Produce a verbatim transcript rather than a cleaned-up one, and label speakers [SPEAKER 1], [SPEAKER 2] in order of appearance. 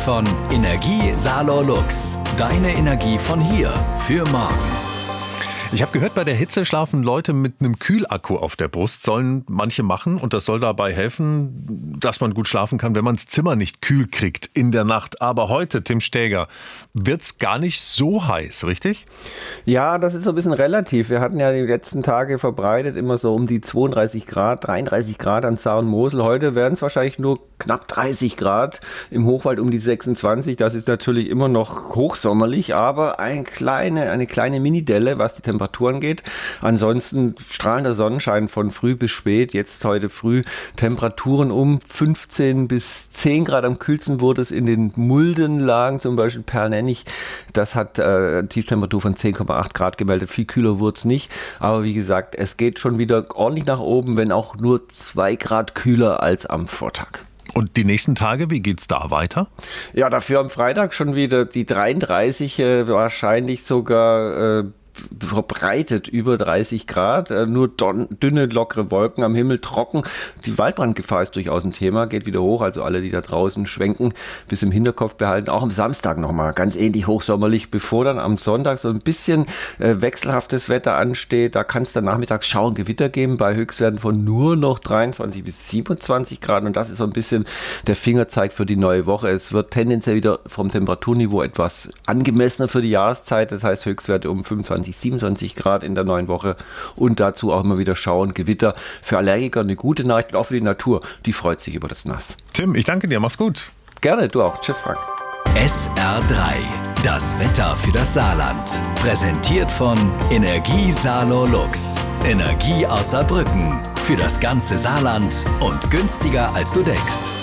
[SPEAKER 1] von Energie Salor Lux. Deine Energie von hier für morgen.
[SPEAKER 2] Ich habe gehört, bei der Hitze schlafen Leute mit einem Kühlakku auf der Brust, sollen manche machen, und das soll dabei helfen, dass man gut schlafen kann, wenn man das Zimmer nicht kühl kriegt in der Nacht. Aber heute, Tim Stäger, wird's gar nicht so heiß, richtig?
[SPEAKER 3] Ja, das ist so ein bisschen relativ. Wir hatten ja die letzten Tage verbreitet immer so um die zweiunddreißig Grad, dreiunddreißig Grad an Saar und Mosel. Heute werden es wahrscheinlich nur knapp dreißig Grad, im Hochwald um die sechsundzwanzig. Das ist natürlich immer noch hochsommerlich, aber eine kleine, eine kleine Minidelle, was die Temperaturen geht. Ansonsten strahlender Sonnenschein von früh bis spät. Jetzt heute früh Temperaturen um fünfzehn bis zehn Grad. Am kühlsten wurde es in den Muldenlagen, zum Beispiel Pernennig. Das hat äh, Tieftemperatur von zehn Komma acht Grad gemeldet. Viel kühler wurde es nicht. Aber wie gesagt, es geht schon wieder ordentlich nach oben, wenn auch nur zwei Grad kühler als am Vortag.
[SPEAKER 2] Und die nächsten Tage, wie geht's da weiter?
[SPEAKER 3] Ja, dafür am Freitag schon wieder die dreiunddreißig, äh, wahrscheinlich sogar äh, verbreitet über dreißig Grad, äh, nur don, dünne, lockere Wolken am Himmel, trocken. Die Waldbrandgefahr ist durchaus ein Thema, geht wieder hoch, also alle, die da draußen schwenken, bis im Hinterkopf behalten. Auch am Samstag nochmal ganz ähnlich hochsommerlich, bevor dann am Sonntag so ein bisschen äh, wechselhaftes Wetter ansteht. Da kann es dann nachmittags Schauer und Gewitter geben, bei Höchstwerten von nur noch dreiundzwanzig bis siebenundzwanzig Grad, und das ist so ein bisschen der Fingerzeig für die neue Woche. Es wird tendenziell wieder vom Temperaturniveau etwas angemessener für die Jahreszeit, das heißt Höchstwerte um fünfundzwanzig, siebenundzwanzig Grad in der neuen Woche, und dazu auch immer wieder Schauer und Gewitter. Für Allergiker eine gute Nachricht, und auch für die Natur, die freut sich über das Nass.
[SPEAKER 2] Tim, ich danke dir, mach's gut.
[SPEAKER 3] Gerne, du auch. Tschüss, Frank.
[SPEAKER 1] S R drei, das Wetter für das Saarland. Präsentiert von Energie Salor Lux. Energie aus Saarbrücken. Für das ganze Saarland und günstiger als du denkst.